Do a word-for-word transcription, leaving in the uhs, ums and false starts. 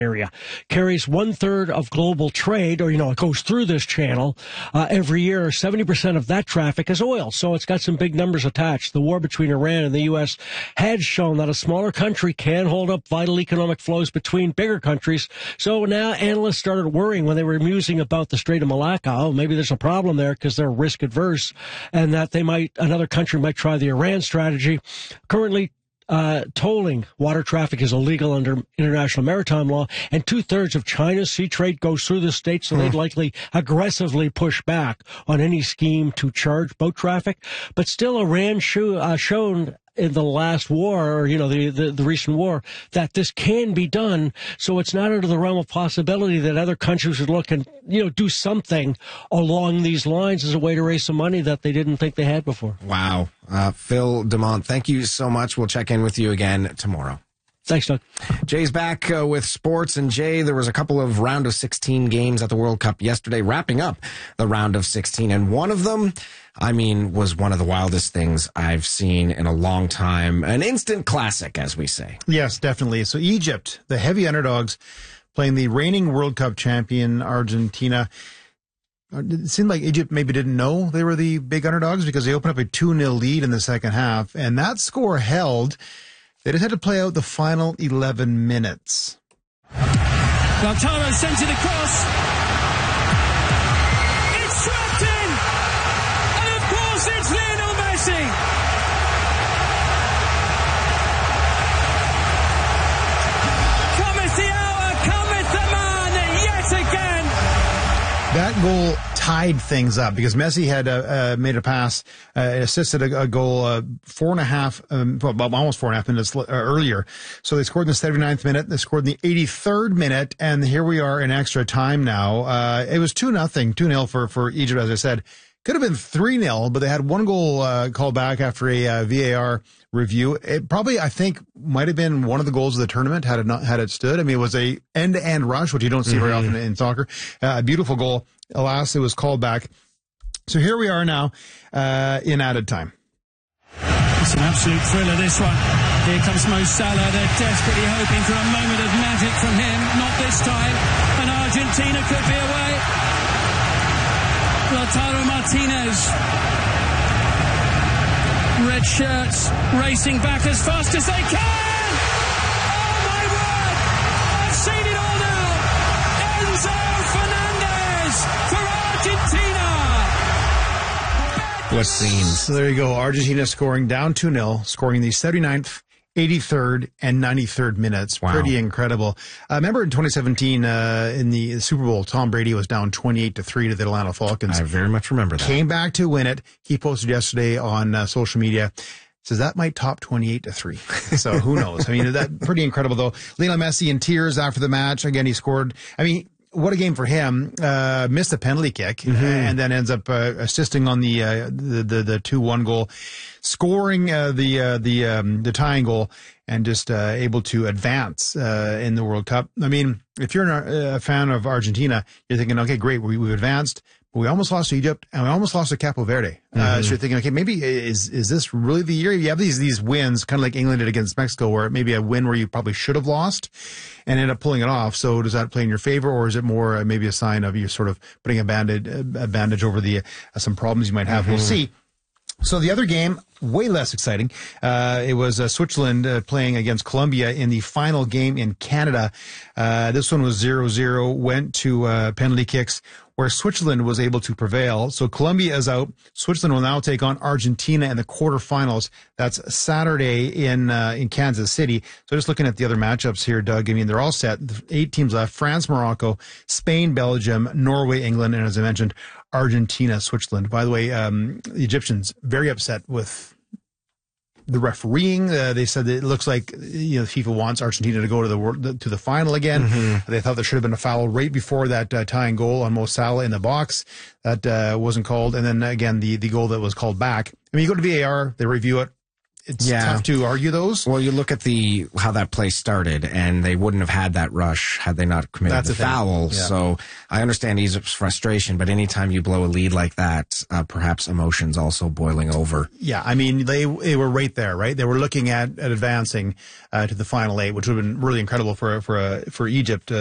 area, carries one third of global trade, or, you know, it goes through this channel uh, every year. seventy percent of that traffic is oil. So it's got some big numbers attached. The war between Iran and the U S had shown that a smaller country can hold up vital economic flows between bigger countries. So now analysts started worrying when they were musing about the Strait of Malacca. Oh, maybe there's a problem there because they're risk adverse, and that they might, another country might try the Iran strategy. Currently, Uh, tolling water traffic is illegal under international maritime law, and two-thirds of China's sea trade goes through the state, so they'd likely aggressively push back on any scheme to charge boat traffic. But still, Iran show, uh, shown in the last war, or, you know, the, the, the recent war, that this can be done. So it's not out of the realm of possibility that other countries would look and, you know, do something along these lines as a way to raise some money that they didn't think they had before. Wow. Uh, Phil DeMont, thank you so much. We'll check in with you again tomorrow. Thanks, Doug. Jay's back uh, with sports. And Jay, there was a couple of round of sixteen games at the World Cup yesterday, wrapping up the round of sixteen. And one of them, I mean, was one of the wildest things I've seen in a long time. An instant classic, as we say. Yes, definitely. So Egypt, the heavy underdogs, playing the reigning World Cup champion Argentina. It seemed like Egypt maybe didn't know they were the big underdogs because they opened up a two nil lead in the second half, and that score held. They just had to play out the final eleven minutes. Lautaro sent it across. It's swept in! And of course it's Lionel Messi! Cometh the hour, cometh the man, yet again! That goal tied things up because Messi had uh, uh, made a pass, uh, assisted a, a goal uh, four and a half, um, well, almost four and a half minutes uh, earlier. So they scored in the seventy-ninth minute. They scored in the eighty-third minute, and here we are in extra time now. Uh, it was two nothing, two nil for for Egypt, as I said. Could have been three nil, but they had one goal uh, called back after a uh, V A R review. It probably, I think, might have been one of the goals of the tournament had it not had it stood. I mean, it was a end-to-end rush, which you don't see mm-hmm. very often in soccer. Uh, a beautiful goal. Alas, it was called back. So here we are now uh, in added time. It's an absolute thriller, this one. Here comes Mo Salah. They're desperately hoping for a moment of magic from him. Not this time. And Argentina could be away. Lautaro Martinez. Red shirts racing back as fast as they can. Oh my word! I've seen it all now. Enzo Fernandez for Argentina. What scenes? So there you go. Argentina scoring down two nil, scoring in the seventy-ninth, eighty-third, and ninety-third minutes. Wow. Pretty incredible. Uh, remember in twenty seventeen, uh, in the Super Bowl, Tom Brady was down twenty-eight to three to the Atlanta Falcons. I very much remember that. Came back to win it. He posted yesterday on uh, social media. Says that might top twenty-eight to three. So who knows? I mean, that pretty incredible though. Lionel Messi in tears after the match. Again, he scored. I mean, what a game for him. Uh, missed a penalty kick mm-hmm. and then ends up uh, assisting on the, uh, the, the, the two one goal, scoring, uh, the, uh, the, um, the tying goal and just, uh, able to advance, uh, in the World Cup. I mean, if you're a fan of Argentina, you're thinking, okay, great. We, we've advanced. But we almost lost to Egypt, and we almost lost to Capo Verde. Mm-hmm. Uh, so you're thinking, okay, maybe is is this really the year? You have these these wins, kind of like England did against Mexico, where maybe a win where you probably should have lost and end up pulling it off. So does that play in your favor, or is it more uh, maybe a sign of you sort of putting a bandage, a bandage over the uh, some problems you might have? Mm-hmm. We'll see. So the other game, way less exciting. Uh, it was uh, Switzerland uh, playing against Colombia in the final game in Canada. Uh, this one was zero zero, went to uh, penalty kicks, where Switzerland was able to prevail. So Colombia is out. Switzerland will now take on Argentina in the quarterfinals. That's Saturday in uh, in Kansas City. So just looking at the other matchups here, Doug, I mean, they're all set. Eight teams left. France, Morocco, Spain, Belgium, Norway, England, and as I mentioned, Argentina, Switzerland. By the way, um, the Egyptians very upset with the refereeing. Uh, they said that it looks like, you know, FIFA wants Argentina to go to the world, to the final again. Mm-hmm. They thought there should have been a foul right before that uh, tying goal on Mo Salah in the box. That uh, wasn't called. And then again, the, the goal that was called back. I mean, you go to V A R, they review it. it's Yeah. tough to argue those. Well, you look at the how that play started, and they wouldn't have had that rush had they not committed That's the the thing. foul. Yeah. So I understand Egypt's frustration, but anytime you blow a lead like that, uh, perhaps emotions also boiling over. Yeah, I mean, they they were right there, right? They were looking at, at advancing uh, to the final eight, which would have been really incredible for for uh, for Egypt. Uh,